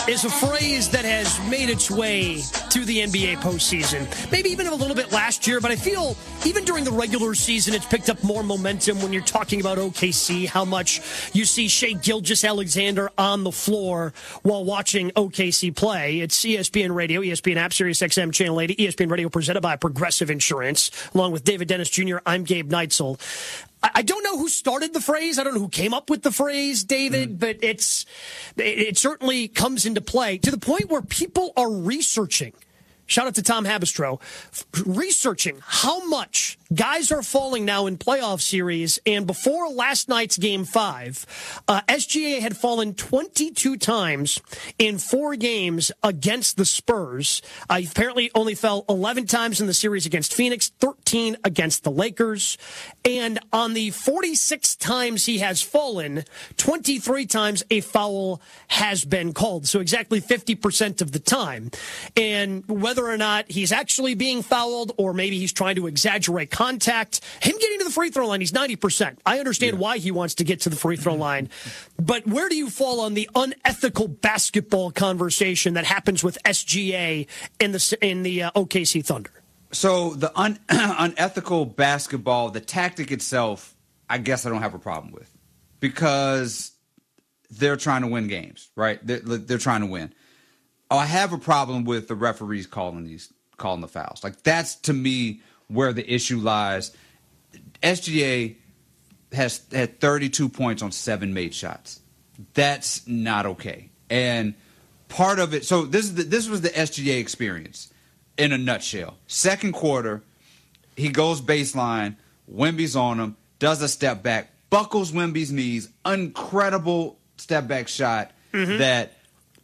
is a phrase that has made its way to the NBA postseason. Maybe even a little bit last year, but I feel even during the regular season, it's picked up more momentum when you're talking about OKC, how much you see Shai Gilgeous-Alexander on the floor while watching OKC play. It's ESPN Radio, ESPN App, Sirius XM Channel 80, ESPN Radio presented by Progressive Insurance. Along with David Dennis Jr., I'm Gabe Neitzel. I don't know who started the phrase. I don't know who came up with the phrase, David, but it certainly comes into play to the point where people are researching. Shout out to Tom Habistro, researching how much guys are falling now in playoff series. And before last night's Game 5, SGA had fallen 22 times in 4 games against the Spurs. He apparently only fell 11 times in the series against Phoenix, 13 against the Lakers. And on the 46 times he has fallen, 23 times a foul has been called. So exactly 50% of the time. And whether or not he's actually being fouled or maybe he's trying to exaggerate contact, him getting to the free throw line, he's 90%. I understand why he wants to get to the free throw line. But where do you fall on the unethical basketball conversation that happens with SGA in the OKC Thunder? So the unethical basketball, the tactic itself, I guess I don't have a problem with because they're trying to win games, right? They're trying to win. I have a problem with the referees calling the fouls. Like, that's, to me, where the issue lies. SGA has had 32 points on 7 made shots. That's not okay. And part of it, so this was the SGA experience in a nutshell. Second quarter, he goes baseline, Wemby's on him, does a step back, buckles Wemby's knees, incredible step back shot that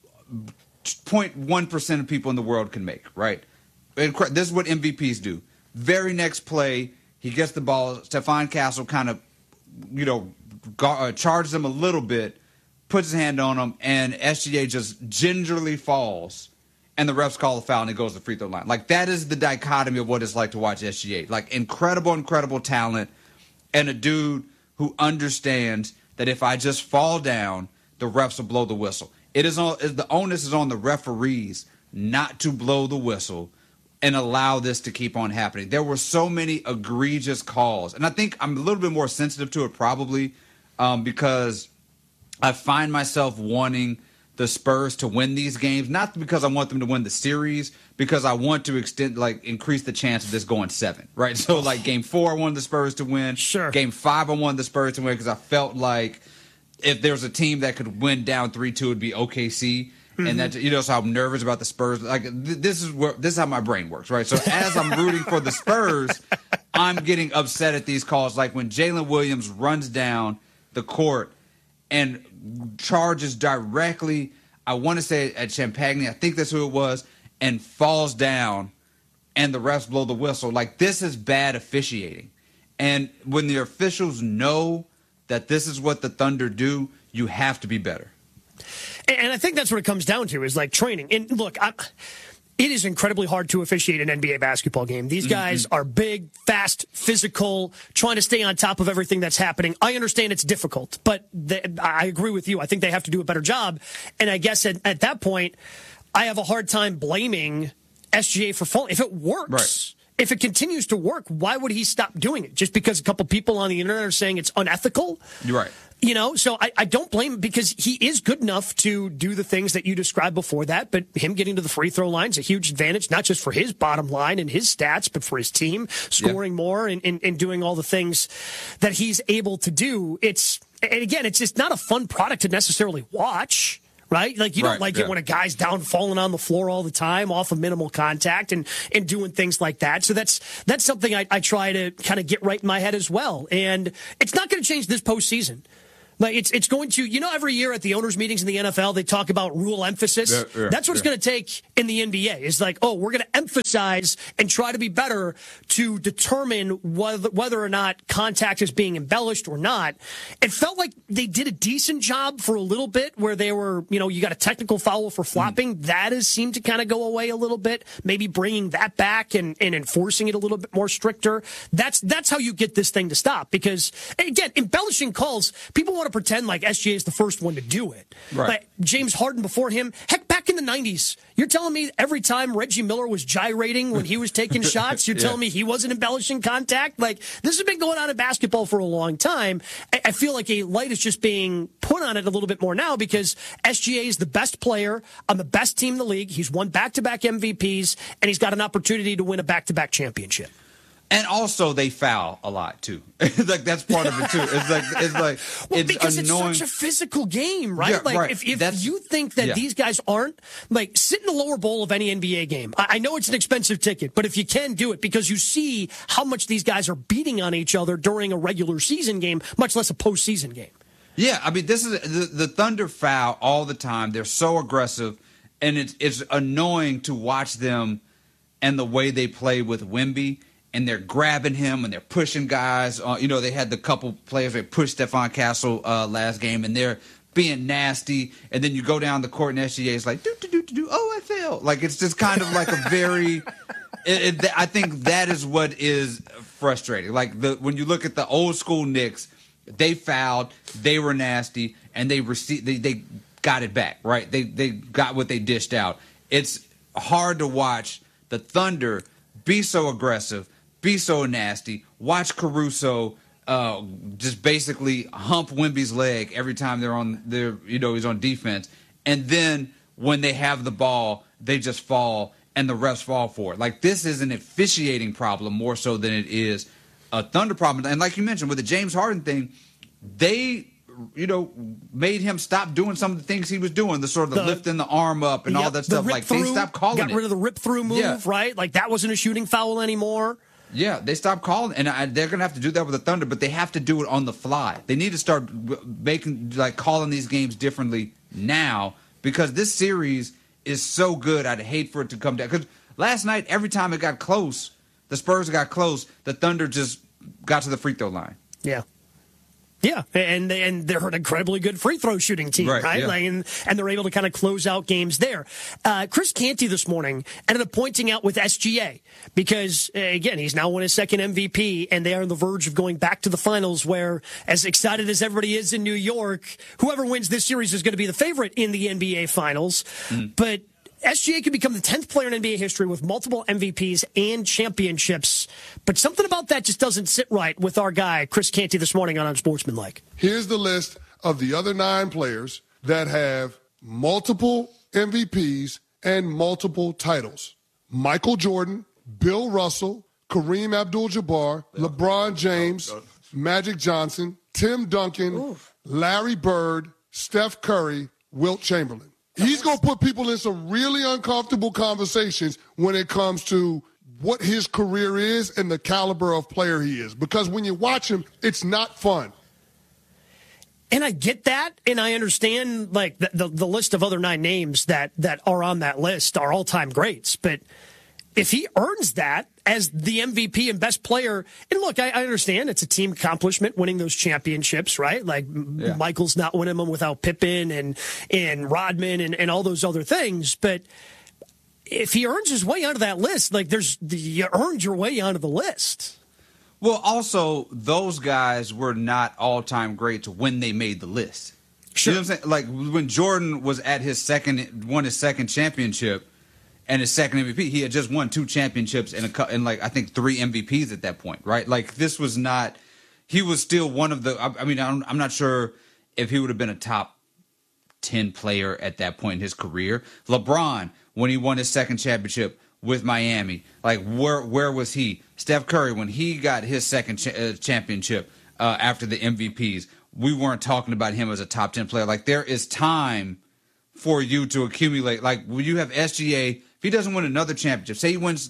0.1% of people in the world can make, right? This is what MVPs do. Very next play, he gets the ball. Stephon Castle kind of, charges him a little bit, puts his hand on him, and SGA just gingerly falls, and the refs call a foul, and he goes to the free throw line. Like, that is the dichotomy of what it's like to watch SGA. Like, incredible talent, and a dude who understands that if I just fall down, the refs will blow the whistle. The onus is on the referees not to blow the whistle and allow this to keep on happening. There were so many egregious calls, and I think I'm a little bit more sensitive to it probably because I find myself wanting the Spurs to win these games, not because I want them to win the series, because I want to increase the chance of this going 7, right? So, like, Game 4, I wanted the Spurs to win. Sure. Game 5, I wanted the Spurs to win because I felt like if there's a team that could win down 3-2, it'd be OKC. And that, so I'm nervous about the Spurs. Like, this is how my brain works, right? So as I'm rooting for the Spurs, I'm getting upset at these calls. Like when Jalen Williams runs down the court and charges directly, I want to say at Champagny, I think that's who it was, and falls down, and the refs blow the whistle. Like, this is bad officiating. And when the officials know that this is what the Thunder do, you have to be better. And I think that's what it comes down to is, like, training. And look, it is incredibly hard to officiate an NBA basketball game. These guys are big, fast, physical, trying to stay on top of everything that's happening. I understand it's difficult, but I agree with you. I think they have to do a better job. And I guess at that point, I have a hard time blaming SGA for falling. If it works, right. If it continues to work, why would he stop doing it? Just because a couple people on the internet are saying it's unethical? You're right. So I don't blame him because he is good enough to do the things that you described before that, but him getting to the free throw line is a huge advantage, not just for his bottom line and his stats, but for his team, scoring more and doing all the things that he's able to do. It's just not a fun product to necessarily watch. Right? Like, you don't like it when a guy's down falling on the floor all the time off of minimal contact and doing things like that. So that's something I try to kind of get right in my head as well. And it's not going to change this postseason. Like, it's going to, every year at the owners' meetings in the NFL, they talk about rule emphasis. That's what it's going to take in the NBA. Is like, we're going to emphasize and try to be better to determine whether or not contact is being embellished or not. It felt like they did a decent job for a little bit where they were, you got a technical foul for flopping. That has seemed to kind of go away a little bit. Maybe bringing that back and enforcing it a little bit more stricter. That's how you get this thing to stop. Because, again, embellishing calls, people want to pretend like SGA is the first one to do it. Right. But James Harden before him, heck, in the 90s. You're telling me every time Reggie Miller was gyrating when he was taking shots, you're telling me he wasn't embellishing contact? Like, this has been going on in basketball for a long time. I feel like a light is just being put on it a little bit more now because SGA is the best player on the best team in the league. He's won back-to-back MVPs, and he's got an opportunity to win a back-to-back championship. And also, they foul a lot too. Like that's part of it too. It's because annoying. It's such a physical game, right? Yeah, like right. if you think that these guys aren't like sit in the lower bowl of any NBA game. I know it's an expensive ticket, but if you can do it because you see how much these guys are beating on each other during a regular season game, much less a postseason game. Yeah, I mean, this is the Thunder foul all the time. They're so aggressive, and it's annoying to watch them and the way they play with Wemby. And they're grabbing him and they're pushing guys. They had the couple players that pushed Stephon Castle last game, and they're being nasty. And then you go down the court, and SGA is like, oh, I fell. Like, it's just kind of like a very I think that is what is frustrating. Like, when you look at the old school Knicks, they fouled, they were nasty, and they got it back, right? They got what they dished out. It's hard to watch the Thunder be so aggressive, be so nasty. Watch Caruso just basically hump Wemby's leg every time he's on defense. And then when they have the ball, they just fall and the refs fall for it. Like, this is an officiating problem more so than it is a Thunder problem. And like you mentioned, with the James Harden thing, they made him stop doing some of the things he was doing, the sort of lifting the arm up and all that stuff. Like, they stopped calling it. Got rid of the rip-through move, right? Like, that wasn't a shooting foul anymore. Yeah, they stopped calling, and they're going to have to do that with the Thunder, but they have to do it on the fly. They need to start calling these games differently now because this series is so good. I'd hate for it to come down. Because last night, every time it got close, the Spurs got close, the Thunder just got to the free throw line. Yeah. Yeah, and they're an incredibly good free throw shooting team, right? Yeah. Like, and they're able to kind of close out games there. Chris Canty this morning ended up pointing out with SGA because, again, he's now won his second MVP, and they are on the verge of going back to the finals where, as excited as everybody is in New York, whoever wins this series is going to be the favorite in the NBA Finals. But SGA could become the 10th player in NBA history with multiple MVPs and championships. But something about that just doesn't sit right with our guy, Chris Canty, this morning on Unsportsmanlike. Here's the list of the other 9 players that have multiple MVPs and multiple titles. Michael Jordan, Bill Russell, Kareem Abdul-Jabbar, LeBron James, Magic Johnson, Tim Duncan, Larry Bird, Steph Curry, Wilt Chamberlain. He's going to put people in some really uncomfortable conversations when it comes to what his career is and the caliber of player he is. Because when you watch him, it's not fun. And I get that, and I understand like the list of other 9 names that are on that list are all-time greats. But if he earns that as the MVP and best player, and look, I understand it's a team accomplishment winning those championships, right? Like Michael's not winning them without Pippen and Rodman and all those other things. But if he earns his way onto that list, like you earned your way onto the list. Well, also, those guys were not all-time greats when they made the list. Sure. You know what I'm saying? Like, when Jordan was at won his second championship and his second MVP, he had just won 2 championships and like, I think 3 MVPs at that point, right? Like, this was not – he was still one of the – I mean, I'm not sure if he would have been a top 10 player at that point in his career. LeBron, when he won his second championship with Miami, like, where was he? Steph Curry, when he got his second championship after the MVPs, we weren't talking about him as a top 10 player. Like, there is time for you to accumulate. Like, when you have SGA, if he doesn't win another championship, say he wins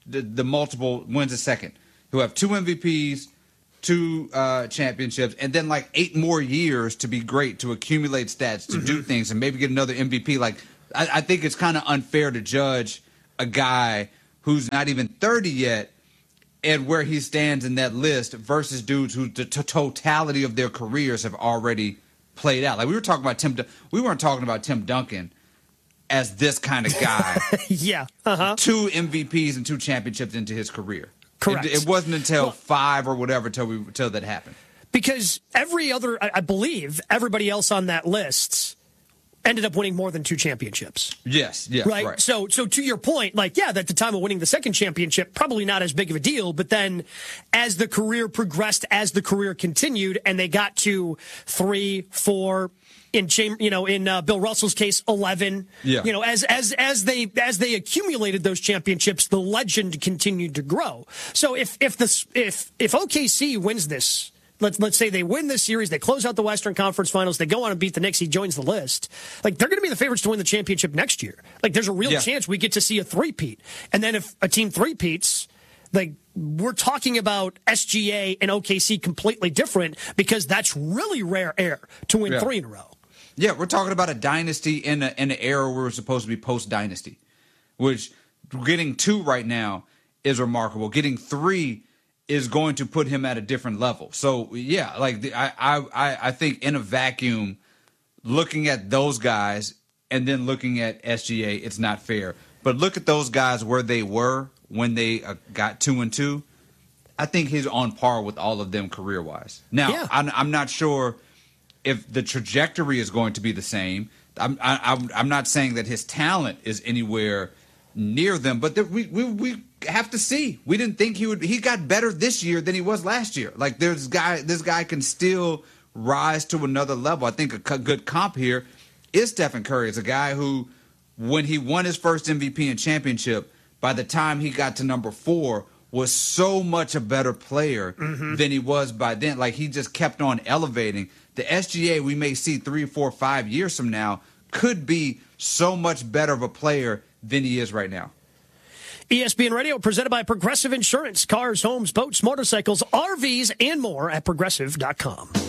wins a second, he'll have 2 MVPs, 2 championships, and then like 8 more years to be great, to accumulate stats, to do things, and maybe get another MVP. Like, I think it's kind of unfair to judge a guy who's not even 30 yet and where he stands in that list versus dudes who the totality of their careers have already played out. Like, we weren't talking about Tim Duncan as this kind of guy. Yeah. 2 MVPs and 2 championships into his career. Correct. It wasn't until 5 or whatever till that happened. Because I believe everybody else on that list ended up winning more than 2 championships. Yes, yeah, right. So to your point, like, yeah, at the time of winning the second championship, probably not as big of a deal. But then, as the career progressed, as the career continued, and they got to 3, 4. In Bill Russell's case, 11. Yeah. As they accumulated those championships, the legend continued to grow. So if OKC wins this, let's say they win this series, they close out the Western Conference Finals, they go on and beat the Knicks, he joins the list. Like, they're going to be the favorites to win the championship next year. Like, there's a real chance we get to see a three-peat. And then if a team three-peats, like, we're talking about SGA and OKC completely different, because that's really rare air to win 3 in a row. Yeah, we're talking about a dynasty in an era where we're supposed to be post-dynasty, which getting 2 right now is remarkable. Getting 3 is going to put him at a different level. So, yeah, like I think in a vacuum, looking at those guys and then looking at SGA, it's not fair. But look at those guys where they were when they got 2 and 2. I think he's on par with all of them career-wise. Now, I'm not sure if the trajectory is going to be the same. I'm not saying that his talent is anywhere near them, but we have to see. We didn't think he would. He got better this year than he was last year. Like, this guy can still rise to another level. I think a good comp here is Stephen Curry. It's a guy who, when he won his first MVP and championship, by the time he got to number 4, was so much a better player than he was by then. Like, he just kept on elevating. The SGA we may see 3, 4, 5 years from now could be so much better of a player than he is right now. ESPN Radio, presented by Progressive Insurance. Cars, homes, boats, motorcycles, RVs, and more at Progressive.com.